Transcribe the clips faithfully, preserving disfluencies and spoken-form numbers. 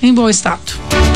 em bom estado.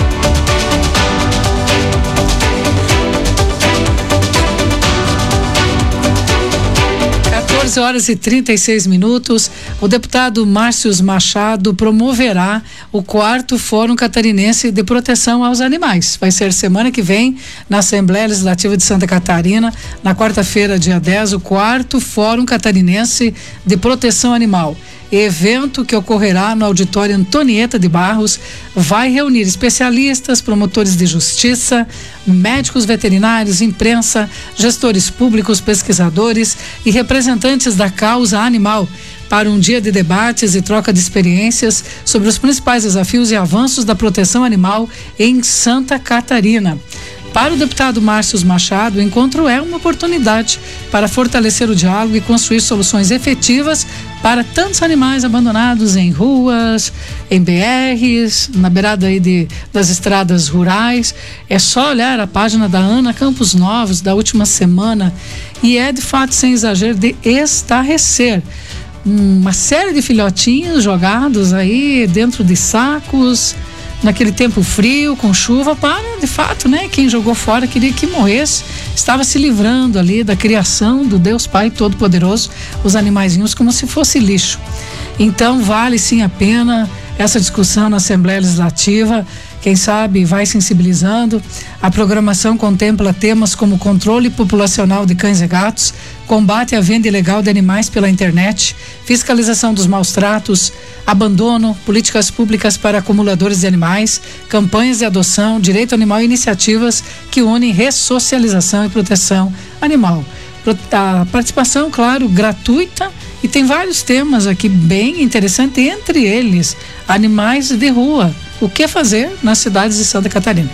quatorze horas e trinta e seis minutos, o deputado Márcio Machado promoverá o quarto Fórum Catarinense de Proteção aos Animais. Vai ser semana que vem, na Assembleia Legislativa de Santa Catarina, na quarta-feira, dia dez, o quarto Fórum Catarinense de Proteção Animal. Evento que ocorrerá no auditório Antonieta de Barros vai reunir especialistas, promotores de justiça, médicos veterinários, imprensa, gestores públicos, pesquisadores e representantes da causa animal para um dia de debates e troca de experiências sobre os principais desafios e avanços da proteção animal em Santa Catarina. Para o deputado Márcio Machado, o encontro é uma oportunidade para fortalecer o diálogo e construir soluções efetivas para tantos animais abandonados em ruas, em B Rs, na beirada aí de, das estradas rurais. É só olhar a página da Ana Campos Novos da última semana e é de fato, sem exagero, de estarrecer. Uma série de filhotinhos jogados aí dentro de sacos, naquele tempo frio, com chuva, para, de fato, né, quem jogou fora queria que morresse, estava se livrando ali da criação do Deus Pai Todo-Poderoso, os animaizinhos como se fosse lixo. Então vale sim a pena essa discussão na Assembleia Legislativa, quem sabe vai sensibilizando. A programação contempla temas como controle populacional de cães e gatos, combate à venda ilegal de animais pela internet, fiscalização dos maus tratos, abandono, políticas públicas para acumuladores de animais, campanhas de adoção, direito animal e iniciativas que unem ressocialização e proteção animal. A participação, claro, gratuita, e tem vários temas aqui bem interessantes, entre eles animais de rua. O que fazer nas cidades de Santa Catarina?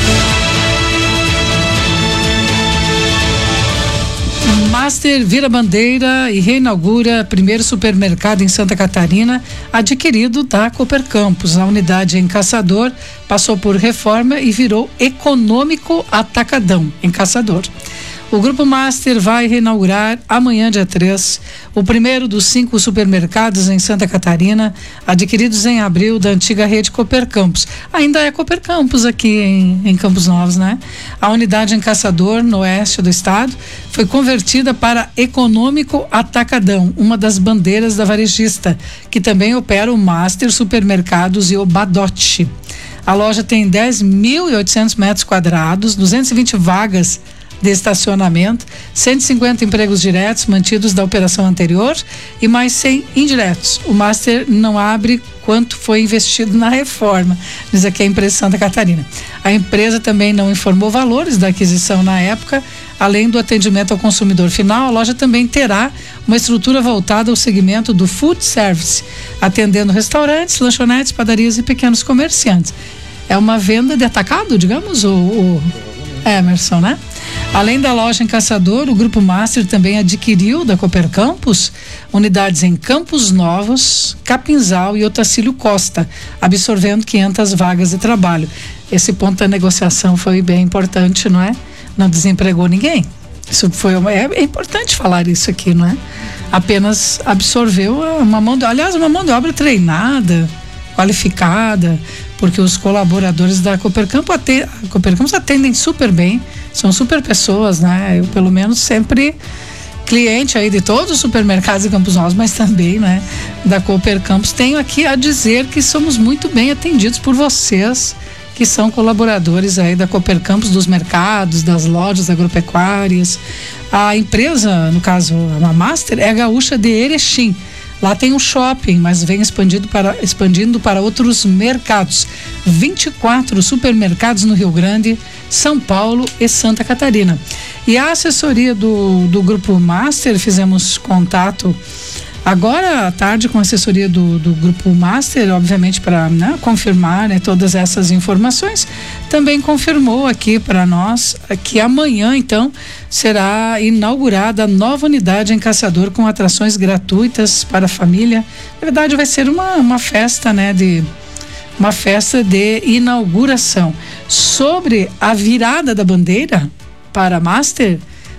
Master vira bandeira e reinaugura primeiro supermercado em Santa Catarina, adquirido da Cooper Campos. A unidade em Caçador passou por reforma e virou Econômico Atacadão em Caçador. O Grupo Master vai reinaugurar amanhã, dia três, o primeiro dos cinco supermercados em Santa Catarina, adquiridos em abril da antiga rede Cooper Campos. Ainda é Cooper Campos aqui em, em Campos Novos, né? A unidade em Caçador, no oeste do estado, foi convertida para Econômico Atacadão, uma das bandeiras da varejista, que também opera o Master Supermercados e o Badote. A loja tem dez mil e oitocentos metros quadrados, duzentas e vinte vagas de estacionamento, cento e cinquenta empregos diretos mantidos da operação anterior e mais cem indiretos. O Master não abre quanto foi investido na reforma, diz aqui a empresa Santa Catarina. A empresa também não informou valores da aquisição na época. Além do atendimento ao consumidor final, a loja também terá uma estrutura voltada ao segmento do food service, atendendo restaurantes, lanchonetes, padarias e pequenos comerciantes. É uma venda de atacado, digamos, o, o Emerson, né? Além da loja em Caçador, o Grupo Master também adquiriu da Cooper Campos unidades em Campos Novos, Capinzal e Otacílio Costa, absorvendo quinhentas vagas de trabalho. Esse ponto da negociação foi bem importante, não é? Não desempregou ninguém. Isso foi uma, é, é importante falar isso aqui, não é? Apenas absorveu uma mão de, aliás, uma mão de obra treinada, qualificada, porque os colaboradores da Cooper Campos, atendem, Cooper Campos atendem super bem, são super pessoas, né? Eu, pelo menos, sempre cliente aí de todos os supermercados de Campos Novos, mas também, né, da Cooper Campos, tenho aqui a dizer que somos muito bem atendidos por vocês, que são colaboradores aí da Cooper Campos, dos mercados, das lojas agropecuárias. A empresa, no caso, a Master, é a gaúcha de Erechim. Lá tem um shopping, mas vem expandindo para, expandindo para outros mercados. vinte e quatro supermercados no Rio Grande, São Paulo e Santa Catarina. E a assessoria do, do Grupo Master, fizemos contato agora à tarde com a assessoria do, do Grupo Master, obviamente para, né, confirmar, né, todas essas informações. Também confirmou aqui para nós que amanhã, então, será inaugurada a nova unidade em Caçador com atrações gratuitas para a família. Na verdade, vai ser uma, uma festa, né, de uma festa de inauguração. Sobre a virada da bandeira para a Master,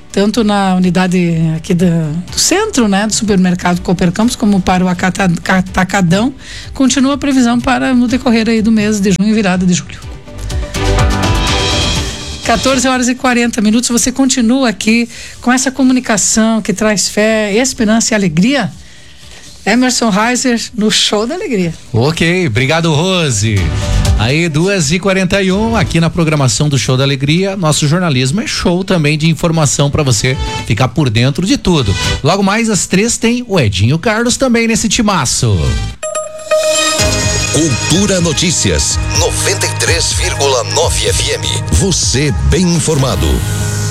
tanto na unidade aqui do, do centro, né, do supermercado Cooper Campos, como para o Atacadão. Continua a previsão para no decorrer aí do mês de junho e virada de julho. quatorze horas e quarenta minutos, você continua aqui com essa comunicação que traz fé, esperança e alegria. Emerson Reiser no Show da Alegria. Ok, obrigado, Rose. Aí, duas e quarenta e um, aqui na programação do Show da Alegria, nosso jornalismo é show também de informação para você ficar por dentro de tudo. Logo mais às três tem o Edinho Carlos também nesse timaço. Cultura Notícias, noventa e três vírgula nove F M. Você bem informado.